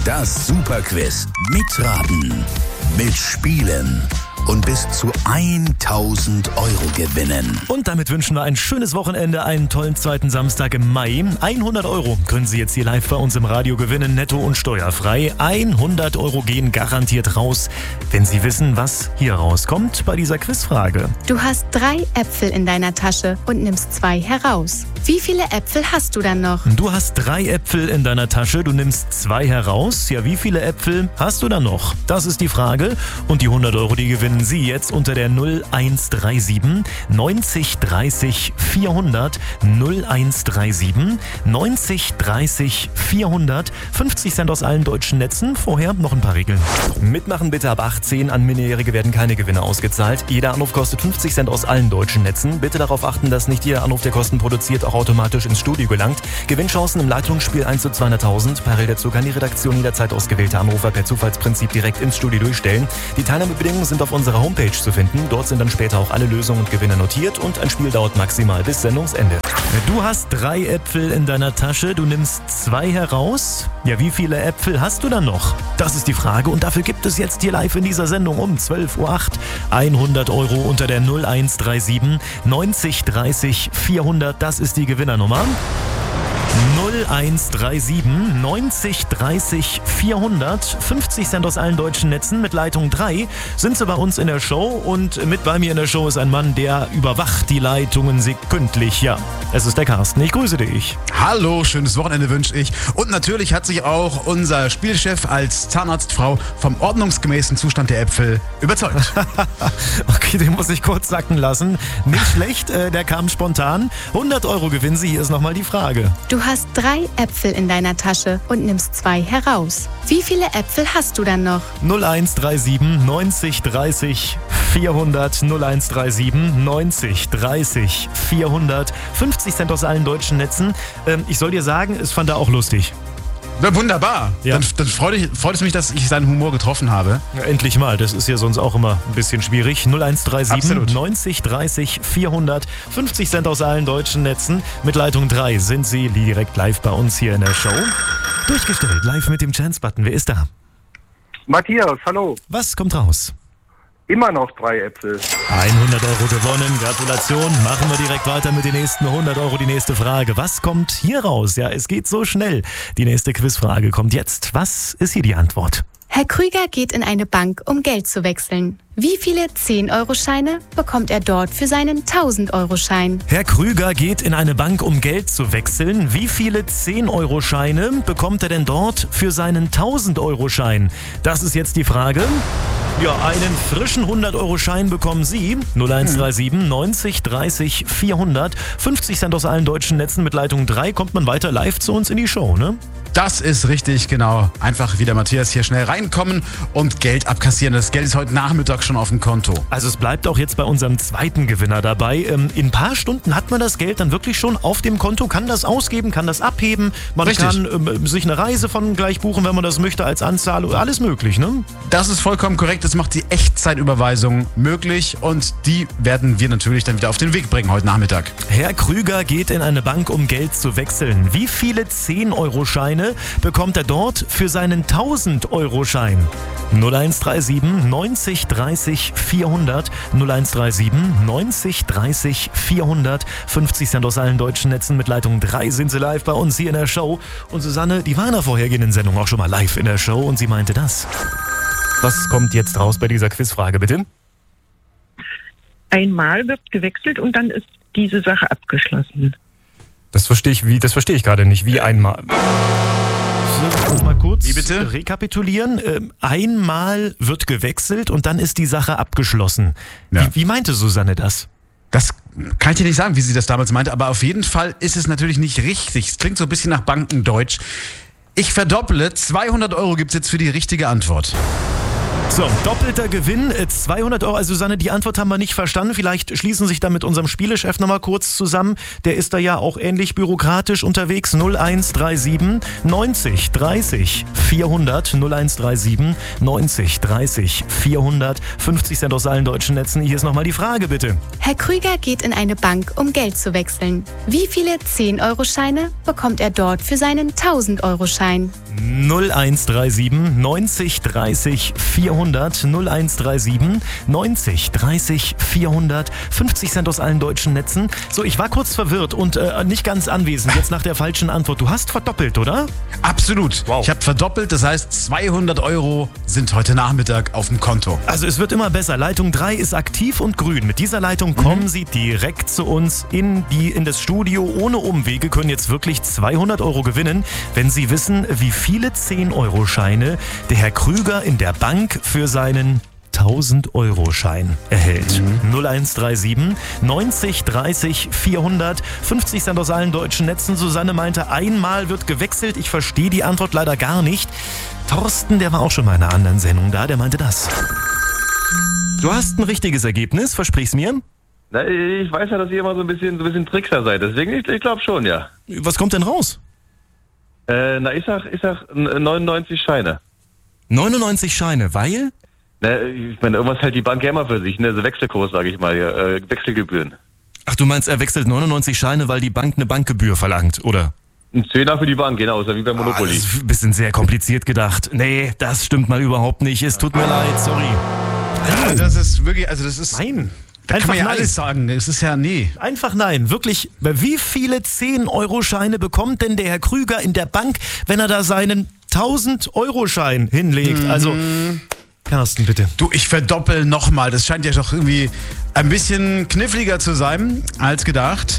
Das Superquiz. Mitraten, mitspielen und bis zu 1.000 Euro gewinnen. Und damit wünschen wir ein schönes Wochenende, einen tollen zweiten Samstag im Mai. 100 Euro können Sie jetzt hier live bei uns im Radio gewinnen, netto und steuerfrei. 100 Euro gehen garantiert raus, wenn Sie wissen, was hier rauskommt bei dieser Quizfrage. Du hast 3 Äpfel in deiner Tasche und nimmst 2 heraus. Wie viele Äpfel hast du dann noch? Du hast 3 Äpfel in deiner Tasche, du nimmst 2 heraus. Ja, wie viele Äpfel hast du dann noch? Das ist die Frage. Und die 100 Euro, die gewinnen Sie jetzt unter der 0137 90 30 400 0137 90 30 400. 50 Cent aus allen deutschen Netzen. Vorher noch ein paar Regeln. Mitmachen bitte ab 18. An Minderjährige werden keine Gewinne ausgezahlt. Jeder Anruf kostet 50 Cent aus allen deutschen Netzen. Bitte darauf achten, dass nicht jeder Anruf, der Kosten produziert, auch automatisch ins Studio gelangt. Gewinnchancen im Leitungsspiel 1 zu 200.000. Parallel dazu kann die Redaktion jederzeit ausgewählte Anrufer per Zufallsprinzip direkt ins Studio durchstellen. Die Teilnahmebedingungen sind auf unserer Homepage zu finden. Dort sind dann später auch alle Lösungen und Gewinne notiert und ein Spiel dauert maximal bis Sendungsende. Du hast 3 Äpfel in deiner Tasche, du nimmst 2 heraus. Ja, wie viele Äpfel hast du dann noch? Das ist die Frage und dafür gibt es jetzt hier live in dieser Sendung um 12.08 Uhr 100 Euro unter der 0137 90 30 400. Das ist die Gewinnernummer. 0137 90 30 400. 50 Cent aus allen deutschen Netzen. Mit Leitung 3 sind Sie bei uns in der Show und mit bei mir in der Show ist ein Mann, der überwacht die Leitungen sekündlich. Ja, es ist der Carsten. Ich grüße dich. Hallo, schönes Wochenende wünsche ich. Und natürlich hat sich auch unser Spielchef als Zahnarztfrau vom ordnungsgemäßen Zustand der Äpfel überzeugt. Okay, den muss ich kurz sacken lassen. Nicht schlecht, der kam spontan. 100 Euro gewinnen Sie. Hier ist nochmal die Frage. Du hast 3 Äpfel in deiner Tasche und nimmst 2 heraus. Wie viele Äpfel hast du dann noch? 0137 90 30 400 0137 90 30 400. 50 Cent aus allen deutschen Netzen. Ich soll dir sagen, es fand er auch lustig. Na, wunderbar. Ja. Dann freut es mich, dass ich seinen Humor getroffen habe. Ja, endlich mal. Das ist ja sonst auch immer ein bisschen schwierig. 0137 Absolut. 90 30 400. 50 Cent aus allen deutschen Netzen. Mit Leitung 3 sind Sie direkt live bei uns hier in der Show. Durchgestellt, live mit dem Chance-Button. Wer ist da? Matthias, hallo. Was kommt raus? Immer noch 3 Äpfel. 100 Euro gewonnen, Gratulation. Machen wir direkt weiter mit den nächsten 100 Euro. Die nächste Frage. Was kommt hier raus? Ja, es geht so schnell. Die nächste Quizfrage kommt jetzt. Was ist hier die Antwort? Herr Krüger geht in eine Bank, um Geld zu wechseln. Wie viele 10-Euro-Scheine bekommt er dort für seinen 1000-Euro-Schein? Herr Krüger geht in eine Bank, um Geld zu wechseln. Wie viele 10-Euro-Scheine bekommt er denn dort für seinen 1000-Euro-Schein? Das ist jetzt die Frage. Ja, einen frischen 100-Euro-Schein bekommen Sie. 0137 90 30 400. 50 Cent aus allen deutschen Netzen. Mit Leitung 3 kommt man weiter live zu uns in die Show, ne? Das ist richtig, genau. Einfach wie der Matthias hier schnell reinkommen und Geld abkassieren. Das Geld ist heute Nachmittag schon auf dem Konto. Also es bleibt auch jetzt bei unserem zweiten Gewinner dabei. In ein paar Stunden hat man das Geld dann wirklich schon auf dem Konto, kann das ausgeben, kann das abheben. Man Richtig. kann sich eine Reise von gleich buchen, wenn man das möchte, als Anzahlung. Alles möglich, ne? Das ist vollkommen korrekt. Das macht die Echtzeitüberweisung möglich und die werden wir natürlich dann wieder auf den Weg bringen heute Nachmittag. Herr Krüger geht in eine Bank, um Geld zu wechseln. Wie viele 10-Euro-Scheine bekommt er dort für seinen 1000-Euro-Schein? 0137 90 30 400. 0137 90 30 400. 50 Cent aus allen deutschen Netzen. Mit Leitung 3 sind Sie live bei uns hier in der Show. Und Susanne, die war in der vorhergehenden Sendung auch schon mal live in der Show und sie meinte das. Was kommt jetzt raus bei dieser Quizfrage, bitte? Einmal wird gewechselt und dann ist diese Sache abgeschlossen. Das verstehe ich gerade nicht. Wie einmal? So, mal kurz Wie bitte? rekapitulieren. Einmal wird gewechselt und dann ist die Sache abgeschlossen. Ja. Wie meinte Susanne das? Das kann ich dir nicht sagen, wie sie das damals meinte, aber auf jeden Fall ist es natürlich nicht richtig. Es klingt so ein bisschen nach Bankendeutsch. Ich verdopple, 200 Euro gibt's jetzt für die richtige Antwort. So, doppelter Gewinn, 200 Euro. Also Susanne, die Antwort haben wir nicht verstanden. Vielleicht schließen sich da mit unserem Spielechef nochmal kurz zusammen. Der ist da ja auch ähnlich bürokratisch unterwegs. 0137 90 30 400. 0137 90 30 400. 50 Cent aus allen deutschen Netzen. Hier ist nochmal die Frage, bitte. Herr Krüger geht in eine Bank, um Geld zu wechseln. Wie viele 10-Euro-Scheine bekommt er dort für seinen 1000-Euro-Schein? 0137 90 30 400. 0137 90 30 400. 50 Cent aus allen deutschen Netzen. So, ich war kurz verwirrt und nicht ganz anwesend jetzt nach der falschen Antwort. Du hast verdoppelt, oder? Absolut. Wow. Ich habe verdoppelt, das heißt 200 Euro sind heute Nachmittag auf dem Konto. Also es wird immer besser. Leitung 3 ist aktiv und grün. Mit dieser Leitung kommen Sie direkt zu uns in das Studio. Ohne Umwege können jetzt wirklich 200 Euro gewinnen, wenn Sie wissen, wie viele 10-Euro-Scheine der Herr Krüger in der Bank für seinen 1000-Euro-Schein erhält. 0137 90 30 400. 50 Cent aus allen deutschen Netzen. Susanne meinte, einmal wird gewechselt. Ich verstehe die Antwort leider gar nicht. Thorsten, der war auch schon mal in einer anderen Sendung da, der meinte das. Du hast ein richtiges Ergebnis, versprich's mir. Na, ich weiß ja, dass ihr immer so ein bisschen Trickser seid, deswegen ich glaube schon, ja. Was kommt denn raus? Ich sag 99 Scheine. 99 Scheine, weil? Na, ich meine, irgendwas hält die Bank ja immer für sich, ne? So Wechselkurs, sage ich mal, Wechselgebühren. Ach, du meinst, er wechselt 99 Scheine, weil die Bank eine Bankgebühr verlangt, oder? Ein Zehner für die Bank, genau, ist ja wie bei Monopoly. Das ist ein bisschen sehr kompliziert gedacht. Nee, das stimmt mal überhaupt nicht. Es tut mir leid, sorry. Ja, das ist wirklich, also das ist... Nein. Da kann man ja nein. alles sagen, es ist ja nee. Einfach nein, wirklich. Wie viele 10-Euro-Scheine bekommt denn der Herr Krüger in der Bank, wenn er da seinen 1000-Euro-Schein hinlegt? Also, Carsten, bitte. Du, ich verdoppel nochmal, das scheint ja doch irgendwie ein bisschen kniffliger zu sein als gedacht.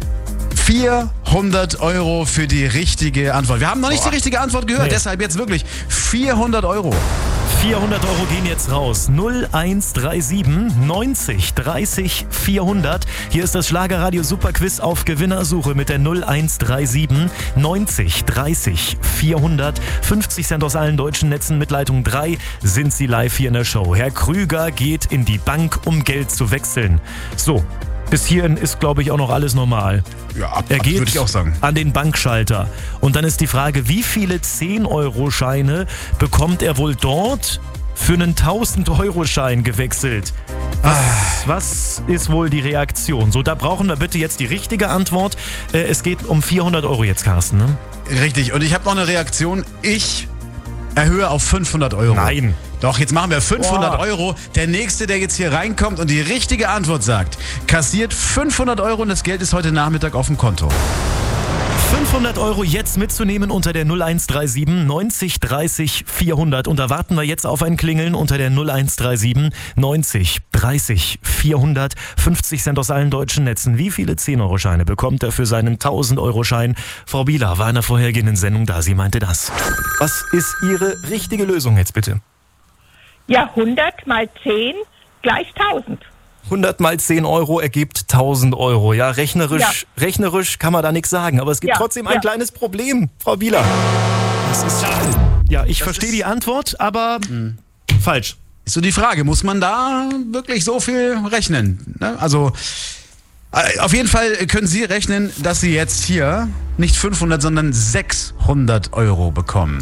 400 Euro für die richtige Antwort. Wir haben noch nicht die richtige Antwort gehört, deshalb jetzt wirklich 400 Euro. 400 Euro gehen jetzt raus. 0137 90 30 400. Hier ist das Schlagerradio Superquiz auf Gewinnersuche mit der 0137 90 30 400. 50 Cent aus allen deutschen Netzen mit Leitung 3 sind Sie live hier in der Show. Herr Krüger geht in die Bank, um Geld zu wechseln. So. Bis hierhin ist, glaube ich, auch noch alles normal. Ja, er geht würde ich auch sagen. An den Bankschalter. Und dann ist die Frage, wie viele 10-Euro-Scheine bekommt er wohl dort für einen 1000-Euro-Schein gewechselt? Was ist wohl die Reaktion? So, da brauchen wir bitte jetzt die richtige Antwort. Es geht um 400 Euro jetzt, Carsten. Ne? Richtig, und ich habe noch eine Reaktion. Ich erhöhe auf 500 Euro. Nein. Doch, jetzt machen wir 500 Euro. Der Nächste, der jetzt hier reinkommt und die richtige Antwort sagt, kassiert 500 Euro und das Geld ist heute Nachmittag auf dem Konto. 500 Euro jetzt mitzunehmen unter der 0137 90 30 400. Und da warten wir jetzt auf ein Klingeln unter der 0137 90 30 400. 50 Cent aus allen deutschen Netzen. Wie viele 10-Euro-Scheine bekommt er für seinen 1000-Euro-Schein? Frau Bieler war in der vorhergehenden Sendung da. Sie meinte das. Was ist Ihre richtige Lösung jetzt bitte? Ja, 100 mal 10 gleich 1000. 100 mal 10 Euro ergibt 1000 Euro. Ja, rechnerisch kann man da nichts sagen. Aber es gibt trotzdem ein kleines Problem, Frau Bieler. Das ist schade. Ja, ich verstehe die Antwort, aber falsch. Ist so die Frage, muss man da wirklich so viel rechnen? Ne? Also, auf jeden Fall können Sie rechnen, dass Sie jetzt hier nicht 500, sondern 600 Euro bekommen.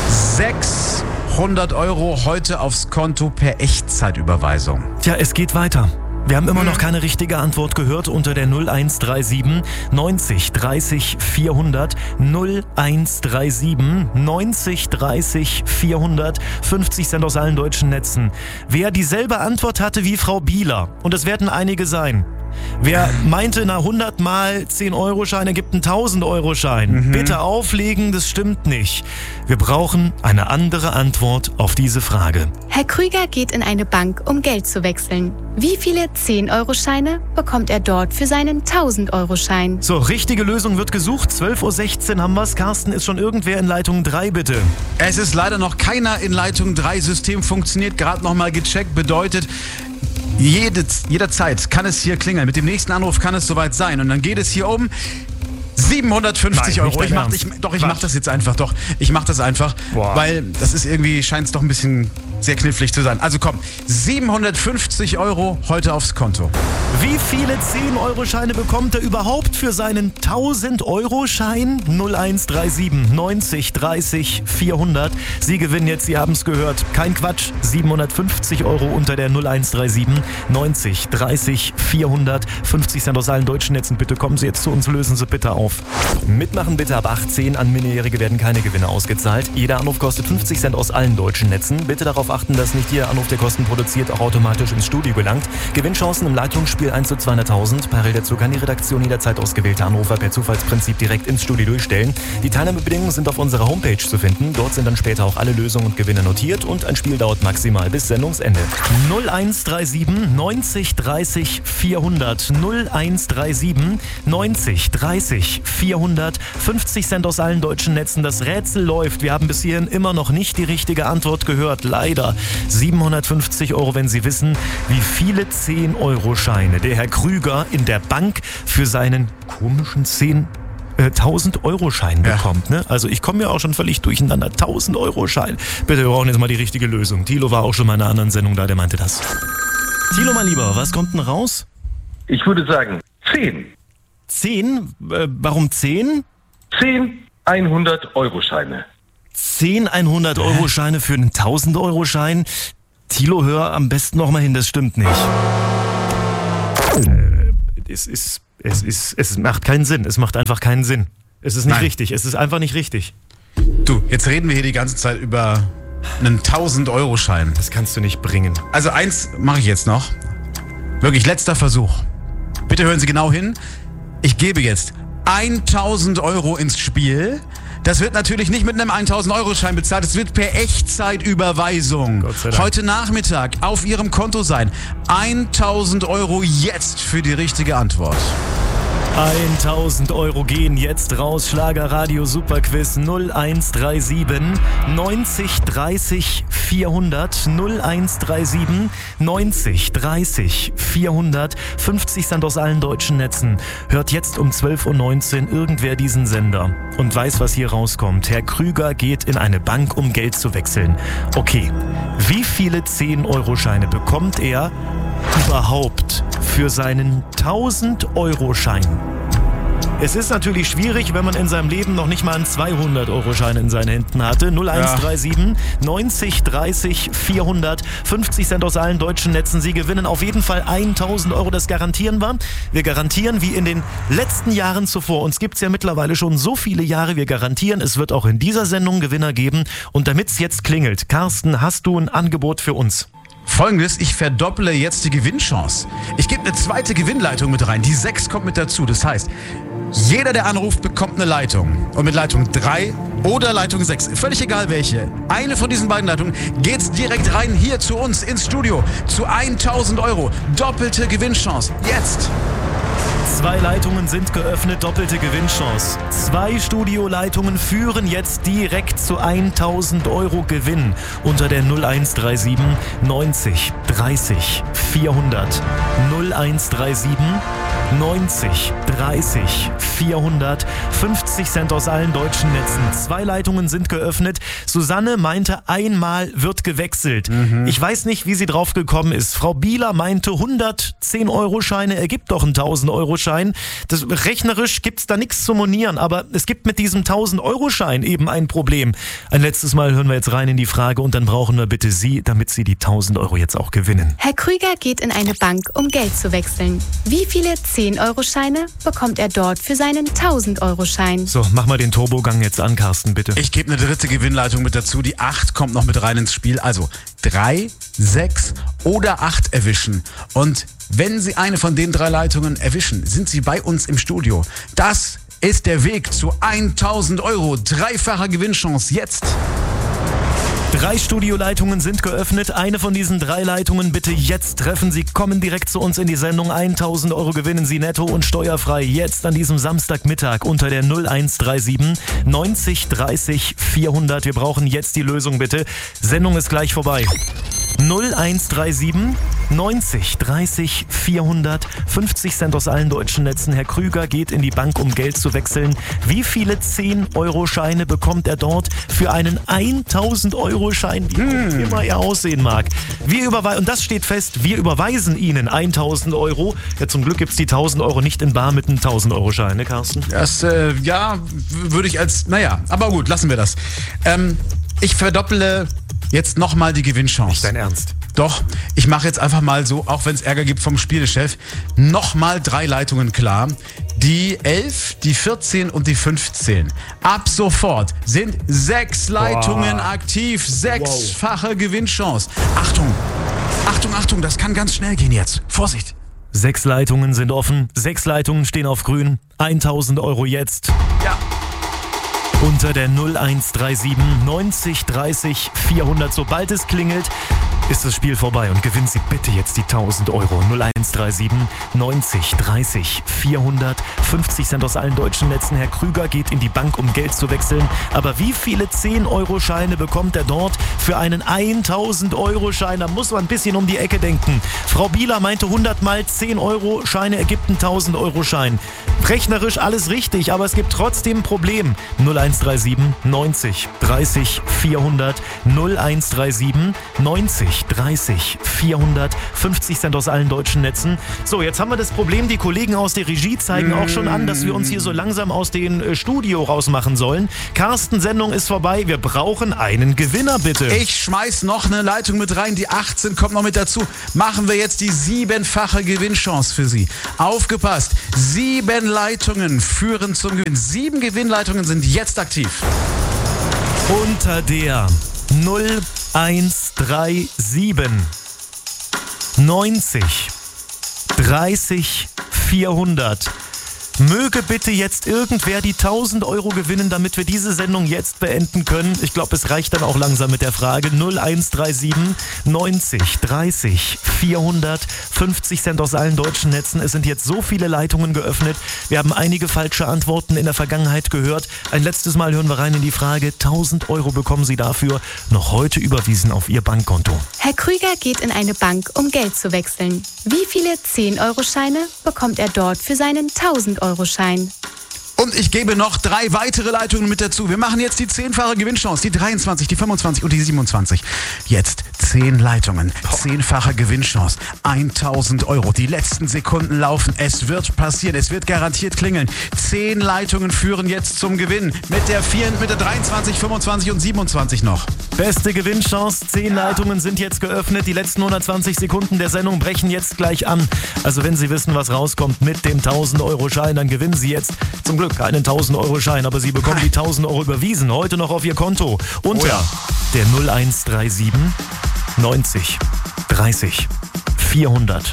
600 Euro heute aufs Konto per Echtzeitüberweisung. Tja, es geht weiter. Wir haben immer noch keine richtige Antwort gehört unter der 0137 90 30 400. 0137 90 30 400. 50 Cent aus allen deutschen Netzen. Wer dieselbe Antwort hatte wie Frau Bieler, und es werden einige sein, wer meinte, 100 mal 10-Euro-Schein ergibt einen 1000-Euro-Schein. Bitte auflegen, das stimmt nicht. Wir brauchen eine andere Antwort auf diese Frage. Herr Krüger geht in eine Bank, um Geld zu wechseln. Wie viele 10-Euro-Scheine bekommt er dort für seinen 1000-Euro-Schein? So, richtige Lösung wird gesucht. 12.16 Uhr haben wir's. Carsten, ist schon irgendwer in Leitung 3, bitte? Es ist leider noch keiner in Leitung 3. System funktioniert, gerade nochmal gecheckt. Bedeutet, jederzeit kann es hier klingeln. Mit dem nächsten Anruf kann es soweit sein. Und dann geht es hier um 750 Euro. Ich mach das jetzt einfach. Ich mach das einfach. Boah. Weil das ist irgendwie, scheint es doch ein bisschen sehr knifflig zu sein. Also komm, 750 Euro heute aufs Konto. Wie viele 10-Euro-Scheine bekommt er überhaupt für seinen 1000-Euro-Schein? 0137 90 30 400. Sie gewinnen jetzt, Sie haben es gehört. Kein Quatsch, 750 Euro unter der 0137 90 30 400. 50 Cent aus allen deutschen Netzen. Bitte kommen Sie jetzt zu uns, lösen Sie bitte auf. Mitmachen bitte ab 18. An Minderjährige werden keine Gewinne ausgezahlt. Jeder Anruf kostet 50 Cent aus allen deutschen Netzen. Bitte darauf achten, dass nicht jeder Anruf, der Kosten produziert, auch automatisch ins Studio gelangt. Gewinnchancen im Leitungsspiel 1 zu 200.000. Parallel dazu kann die Redaktion jederzeit ausgewählte Anrufer per Zufallsprinzip direkt ins Studio durchstellen. Die Teilnahmebedingungen sind auf unserer Homepage zu finden. Dort sind dann später auch alle Lösungen und Gewinne notiert und ein Spiel dauert maximal bis Sendungsende. 0137 90 30 400. 0137 90 30 400. 50 Cent aus allen deutschen Netzen. Das Rätsel läuft. Wir haben bis hierhin immer noch nicht die richtige Antwort gehört. Leider. 750 Euro, wenn Sie wissen, wie viele 10-Euro-Scheine der Herr Krüger in der Bank für seinen komischen 1000-Euro-Schein bekommt. Ne? Also ich komme ja auch schon völlig durcheinander. 1000-Euro-Schein. Bitte, wir brauchen jetzt mal die richtige Lösung. Thilo war auch schon mal in einer anderen Sendung da, der meinte das. Thilo, mein Lieber, was kommt denn raus? Ich würde sagen 10. 10? Warum 10? 10 100-Euro-Scheine. 10 100-Euro-Scheine für einen 1000-Euro-Schein? Thilo, hör am besten noch mal hin, das stimmt nicht. Es macht keinen Sinn. Es macht einfach keinen Sinn. Es ist nicht richtig. Es ist einfach nicht richtig. Du, jetzt reden wir hier die ganze Zeit über einen 1000-Euro-Schein. Das kannst du nicht bringen. Also eins mache ich jetzt noch. Wirklich letzter Versuch. Bitte hören Sie genau hin. Ich gebe jetzt 1000 Euro ins Spiel. Das wird natürlich nicht mit einem 1000-Euro-Schein bezahlt. Es wird per Echtzeitüberweisung Gott sei Dank heute Nachmittag auf Ihrem Konto sein. 1000 Euro jetzt für die richtige Antwort. 1000 Euro gehen jetzt raus. Schlagerradio Superquiz 0137 90 30 400. 0137 90 30 400. 50 Cent aus allen deutschen Netzen. Hört jetzt um 12.19 Uhr irgendwer diesen Sender und weiß, was hier rauskommt. Herr Krüger geht in eine Bank, um Geld zu wechseln. Okay, wie viele 10-Euro-Scheine bekommt er überhaupt für seinen 1000-Euro-Schein? Es ist natürlich schwierig, wenn man in seinem Leben noch nicht mal einen 200-Euro-Schein in seinen Händen hatte. 0137 90 30 400. 50 Cent aus allen deutschen Netzen. Sie gewinnen auf jeden Fall 1000 Euro, das garantieren wir. Wir garantieren wie in den letzten Jahren zuvor. Uns gibt es ja mittlerweile schon so viele Jahre. Wir garantieren, es wird auch in dieser Sendung Gewinner geben. Und damit es jetzt klingelt, Carsten, hast du ein Angebot für uns? Folgendes, ich verdopple jetzt die Gewinnchance. Ich gebe eine zweite Gewinnleitung mit rein. Die 6 kommt mit dazu. Das heißt, jeder, der anruft, bekommt eine Leitung. Und mit Leitung 3 oder Leitung 6, völlig egal welche, eine von diesen beiden Leitungen, geht's direkt rein hier zu uns ins Studio. Zu 1000 Euro. Doppelte Gewinnchance. Jetzt! 2 Leitungen sind geöffnet, doppelte Gewinnchance. 2 Studioleitungen führen jetzt direkt zu 1000 Euro Gewinn unter der 0137 90 30 400. 0137 90 30 400. 50 Cent aus allen deutschen Netzen. 2 Leitungen sind geöffnet. Susanne meinte, einmal wird gewechselt. Ich weiß nicht, wie sie drauf gekommen ist. Frau Bieler meinte, 110-Euro-Scheine ergibt doch einen 1000-Euro-Schein. Rechnerisch gibt's da nichts zu monieren, aber es gibt mit diesem 1000-Euro-Schein eben ein Problem. Ein letztes Mal hören wir jetzt rein in die Frage und dann brauchen wir bitte Sie, damit Sie die 1000 Euro jetzt auch gewinnen. Herr Krüger geht in eine Bank, um Geld zu wechseln. Wie viele 10-Euro-Scheine bekommt er dort für seinen 1000-Euro-Schein? So, mach mal den Turbogang jetzt an, Carsten, bitte. Ich gebe eine dritte Gewinnleitung mit dazu. Die 8 kommt noch mit rein ins Spiel. Also 3, 6 oder 8 erwischen. Und wenn Sie eine von den 3 Leitungen erwischen, sind Sie bei uns im Studio. Das ist der Weg zu 1000 Euro. Dreifache Gewinnchance jetzt. 3 Studioleitungen sind geöffnet. Eine von diesen 3 Leitungen bitte jetzt treffen. Sie kommen direkt zu uns in die Sendung. 1000 Euro gewinnen Sie netto und steuerfrei. Jetzt an diesem Samstagmittag unter der 0137 90 30 400. Wir brauchen jetzt die Lösung bitte. Sendung ist gleich vorbei. 0137 90 30 400, 50 Cent aus allen deutschen Netzen. Herr Krüger geht in die Bank, um Geld zu wechseln. Wie viele 10-Euro-Scheine bekommt er dort für einen 1000-Euro-Schein, wie auch immer er aussehen mag? Und das steht fest, wir überweisen Ihnen 1000 Euro. Ja, zum Glück gibt es die 1000 Euro nicht in bar mit einem 1000-Euro-Schein, ne, Carsten? Das, würde ich aber gut, lassen wir das. Ich verdopple jetzt nochmal die Gewinnchance. Nicht dein Ernst? Doch, ich mache jetzt einfach mal so, auch wenn es Ärger gibt vom Spielechef, nochmal 3 Leitungen klar. Die 11, die 14 und die 15. Ab sofort sind 6 Leitungen aktiv. 6-fache Gewinnchance. Achtung, das kann ganz schnell gehen jetzt. Vorsicht. 6 Leitungen sind offen, 6 Leitungen stehen auf grün. 1000 Euro jetzt. Ja. Unter der 0137 90 30 400. Sobald es klingelt, ist das Spiel vorbei und gewinnen Sie bitte jetzt die 1000 Euro. 0137 90 30 400. 50 Cent aus allen deutschen Netzen. Herr Krüger geht in die Bank, um Geld zu wechseln. Aber wie viele 10-Euro-Scheine bekommt er dort für einen 1000-Euro-Schein? Da muss man ein bisschen um die Ecke denken. Frau Bieler meinte 100 mal 10-Euro-Scheine ergibt einen 1000-Euro-Schein. Rechnerisch alles richtig, aber es gibt trotzdem ein Problem. 0137 90 30 400. 0137 90 30 400. 50 Cent aus allen deutschen Netzen. So, jetzt haben wir das Problem, die Kollegen aus der Regie zeigen auch schon an, dass wir uns hier so langsam aus dem Studio rausmachen sollen. Carsten, Sendung ist vorbei. Wir brauchen einen Gewinner, bitte. Ich schmeiß noch eine Leitung mit rein. Die 18 kommt noch mit dazu. Machen wir jetzt die 7-fache Gewinnchance für Sie. Aufgepasst. 7 Leitungen führen zum Gewinn. 7 Gewinnleitungen sind jetzt aktiv. Unter der 0137 90 30 400. Möge bitte jetzt irgendwer die 1000 Euro gewinnen, damit wir diese Sendung jetzt beenden können. Ich glaube, es reicht dann auch langsam mit der Frage. 0137 90 30 400. 50 Cent aus allen deutschen Netzen. Es sind jetzt so viele Leitungen geöffnet. Wir haben einige falsche Antworten in der Vergangenheit gehört. Ein letztes Mal hören wir rein in die Frage. 1000 Euro bekommen Sie dafür noch heute überwiesen auf Ihr Bankkonto. Herr Krüger geht in eine Bank, um Geld zu wechseln. Wie viele 10-Euro-Scheine bekommt er dort für seinen 1000-Euro-Schein? Und ich gebe noch 3 weitere Leitungen mit dazu. Wir machen jetzt die 10-fache Gewinnchance, die 23, die 25 und die 27. Jetzt 10 Leitungen, 10-fache Gewinnchance, 1000 Euro. Die letzten Sekunden laufen. Es wird passieren, es wird garantiert klingeln. 10 Leitungen führen jetzt zum Gewinn. Mit der 23, 25 und 27 noch. Beste Gewinnchance, 10 Leitungen sind jetzt geöffnet. Die letzten 120 Sekunden der Sendung brechen jetzt gleich an. Also wenn Sie wissen, was rauskommt mit dem 1000-Euro-Schein, dann gewinnen Sie jetzt zum Glück keinen 1000-Euro-Schein, aber Sie bekommen die 1000 Euro überwiesen, heute noch auf Ihr Konto. Unter der 0137 90 30 400.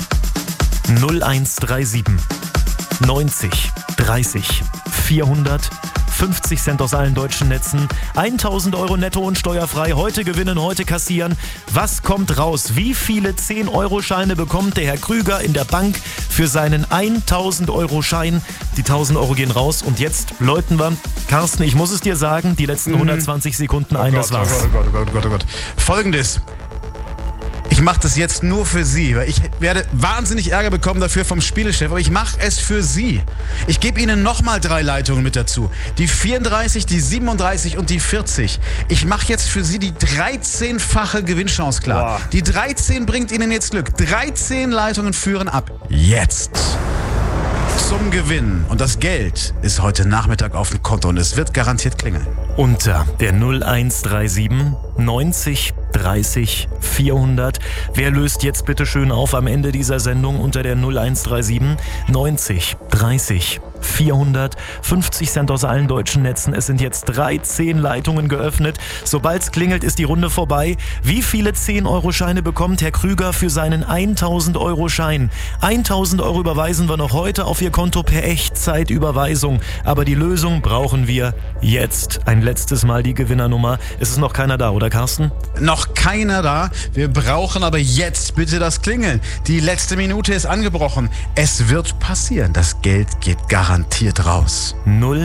0137 90 30 400. 50 Cent aus allen deutschen Netzen. 1000 Euro netto und steuerfrei. Heute gewinnen, heute kassieren. Was kommt raus? Wie viele 10-Euro-Scheine bekommt der Herr Krüger in der Bank für seinen 1000-Euro-Schein? Die 1000 Euro gehen raus und jetzt läuten wir. Carsten, ich muss es dir sagen, die letzten 120 Sekunden das war's. Oh Gott. Folgendes. Ich mache das jetzt nur für Sie, weil ich werde wahnsinnig Ärger bekommen dafür vom Spielechef, aber ich mache es für Sie. Ich gebe Ihnen nochmal 3 Leitungen mit dazu. Die 34, die 37 und die 40. Ich mache jetzt für Sie die 13-fache Gewinnchance klar. Boah. Die 13 bringt Ihnen jetzt Glück. 13 Leitungen führen ab. Jetzt. Zum Gewinn. Und das Geld ist heute Nachmittag auf dem Konto und es wird garantiert klingeln. Unter der 0137 90 30 400. Wer löst jetzt bitte schön auf am Ende dieser Sendung unter der 0137 90 30 400. 50 Cent aus allen deutschen Netzen. Es sind jetzt 13 Leitungen geöffnet. Sobald es klingelt, ist die Runde vorbei. Wie viele 10-Euro-Scheine bekommt Herr Krüger für seinen 1000-Euro-Schein? 1000 Euro überweisen wir noch heute auf Ihr Konto per Echtzeitüberweisung. Aber die Lösung brauchen wir jetzt. Ein letztes Mal die Gewinnernummer. Es ist noch keiner da, oder Carsten? Noch keiner da. Wir brauchen aber jetzt bitte das Klingeln. Die letzte Minute ist angebrochen. Es wird passieren. Das Geld geht garantiert raus.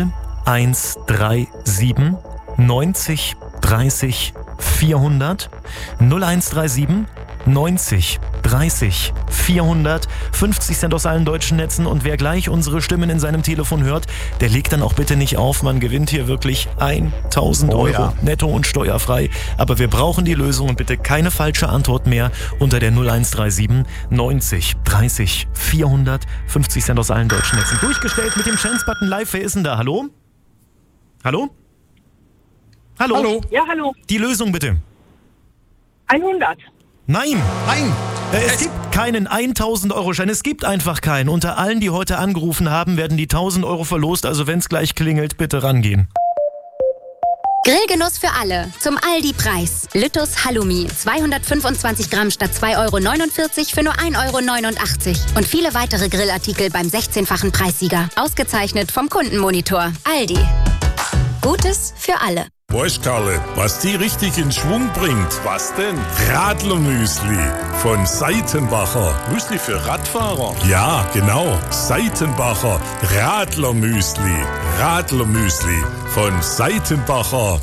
0137 90 30 400. 0137 90 30 400, 50 Cent aus allen deutschen Netzen. Und wer gleich unsere Stimmen in seinem Telefon hört, der legt dann auch bitte nicht auf. Man gewinnt hier wirklich 1000 Euro ja. netto und steuerfrei. Aber wir brauchen die Lösung und bitte keine falsche Antwort mehr unter der 0137 90 30 400, 50 Cent aus allen deutschen Netzen. Durchgestellt mit dem Chance-Button live. Wer ist denn da? Hallo? Hallo? Hallo? Hallo? Ja, hallo. Die Lösung bitte. 100. Nein! Nein! Es gibt keinen 1000-Euro-Schein. Es gibt einfach keinen. Unter allen, die heute angerufen haben, werden die 1000 Euro verlost. Also wenn es gleich klingelt, bitte rangehen. Grillgenuss für alle. Zum Aldi-Preis. Lüttus Halloumi. 225 Gramm statt 2,49 € für nur 1,89 €. Und viele weitere Grillartikel beim 16-fachen Preissieger. Ausgezeichnet vom Kundenmonitor. Aldi. Gutes für alle. Weißt, Karle, was die richtig in Schwung bringt? Was denn? Radlermüsli von Seitenbacher. Müsli für Radfahrer? Ja, genau. Seitenbacher Radlermüsli. Radlermüsli von Seitenbacher.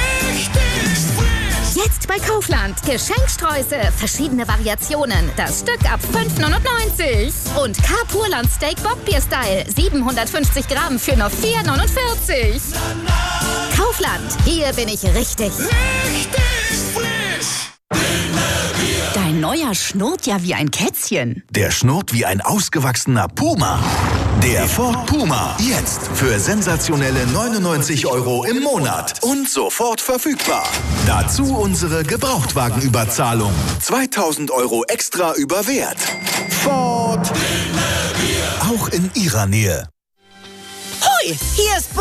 Jetzt bei Kaufland. Geschenksträuße. Verschiedene Variationen. Das Stück ab 5,99 €. Und K-Purland Steak Bockbier-Style. 750 Gramm für nur 4,49 €. Kaufland. Hier bin ich richtig. Richtig frisch. Dein neuer schnurrt ja wie ein Kätzchen. Der schnurrt wie ein ausgewachsener Puma. Der Ford Puma. Jetzt für sensationelle 99 € im Monat. Und sofort verfügbar. Dazu unsere Gebrauchtwagenüberzahlung. 2000 € extra über Wert. Ford. Auch in Ihrer Nähe. Hoi, hier ist